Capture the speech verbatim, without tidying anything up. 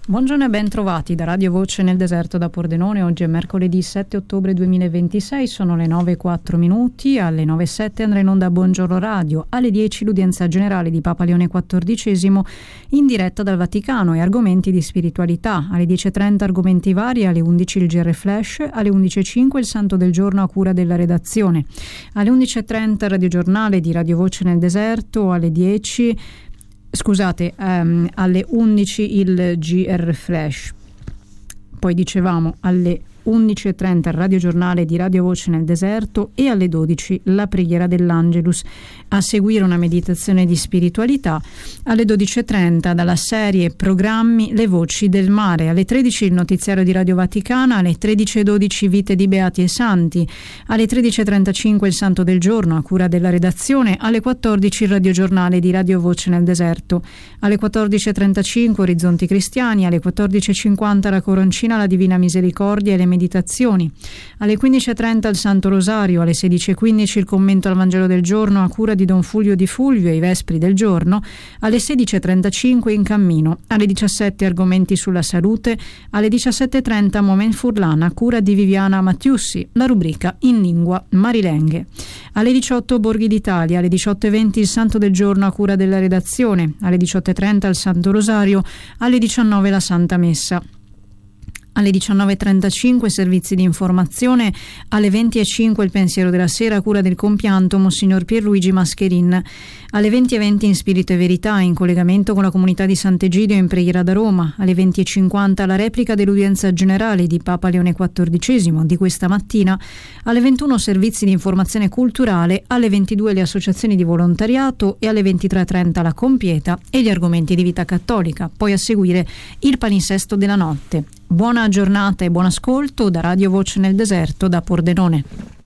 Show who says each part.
Speaker 1: Buongiorno e ben trovati da Radio Voce nel deserto da Pordenone. Oggi è mercoledì sette ottobre duemilaventisei, sono le nove e quattro minuti. Alle nove e sette andrà in onda Buongiorno Radio, alle dieci l'udienza generale di Papa Leone quattordicesimo in diretta dal Vaticano e argomenti di spiritualità. Alle dieci e trenta argomenti vari, alle undici il G R Flash, alle undici e cinque il Santo del Giorno a cura della redazione. Alle undici e trenta il radiogiornale di Radio Voce nel deserto, alle dieci Scusate, um, alle undici il G R Flash, poi dicevamo alle undici e trenta il radiogiornale di Radio Voce nel deserto e alle dodici la preghiera dell'Angelus. A seguire una meditazione di spiritualità. Alle dodici e trenta dalla serie Programmi Le Voci del Mare. Alle tredici il notiziario di Radio Vaticana. Alle tredici e dodici Vite di Beati e Santi. Alle tredici e trentacinque il Santo del Giorno a cura della redazione. Alle quattordici il radiogiornale di Radio Voce nel deserto. Alle quattordici e trentacinque Orizzonti Cristiani. Alle quattordici e cinquanta la Coroncina, la Divina Misericordia e le meditazioni. Alle quindici e trenta il Santo Rosario. Alle sedici e quindici il commento al Vangelo del giorno a cura di Don Fulvio Di Fulvio e i Vespri del giorno. Alle sedici e trentacinque In Cammino. Alle diciassette argomenti sulla salute. Alle diciassette e trenta Moment Furlana a cura di Viviana Mattiussi, la rubrica in lingua marilenghe. Alle diciotto Borghi d'Italia. Alle diciotto e venti il Santo del giorno a cura della redazione. Alle diciotto e trenta il Santo Rosario. Alle diciannove la Santa Messa. Alle diciannove e trentacinque servizi di informazione. Alle venti e cinque il pensiero della sera a cura del compianto Monsignor Pierluigi Mascherin. Alle venti e venti in Spirito e Verità in collegamento con la comunità di Sant'Egidio in preghiera da Roma. Alle venti e cinquanta la replica dell'udienza generale di Papa Leone quattordicesimo di questa mattina. Alle ventuno servizi di informazione culturale. Alle ventidue le associazioni di volontariato e alle ventitré e trenta la compieta e gli argomenti di vita cattolica. Poi a seguire il palinsesto della notte. Buona giornata e buon ascolto da Radio Voce nel deserto da Pordenone.